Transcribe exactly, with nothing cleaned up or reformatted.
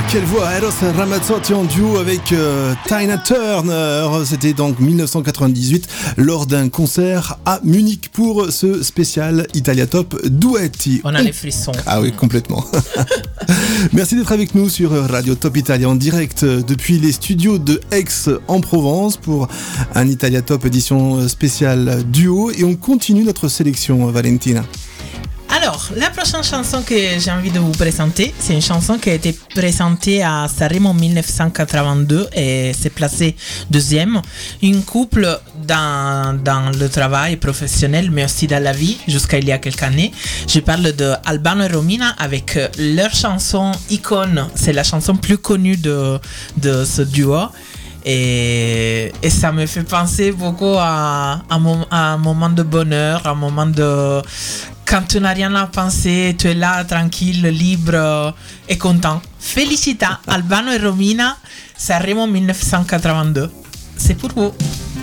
Quelle voix, Eros Ramazzotti en duo avec euh, Tina Turner. C'était donc dix-neuf cent quatre-vingt-dix-huit lors d'un concert à Munich pour ce spécial Italia Top Duetti. On a les frissons. Ah oui, complètement. Merci d'être avec nous sur Radio Top Italia en direct depuis les studios de Aix en Provence pour un Italia Top édition spéciale duo. Et on continue notre sélection, Valentina. Alors, la prochaine chanson que j'ai envie de vous présenter, c'est une chanson qui a été présentée à Sanremo en dix-neuf cent quatre-vingt-deux et s'est placée deuxième. Une couple dans, dans le travail professionnel, mais aussi dans la vie, jusqu'à il y a quelques années. Je parle de Albano et Romina avec leur chanson Icône. C'est la chanson plus connue de, de ce duo. Et, et ça me fait penser beaucoup à, à, mon, à un moment de bonheur, à un moment de... Quand tu n'as rien à penser, tu es là, tranquille, libre et content. Felicita, Albano et Romina, Sanremo dix-neuf cent quatre-vingt-deux. C'est pour vous.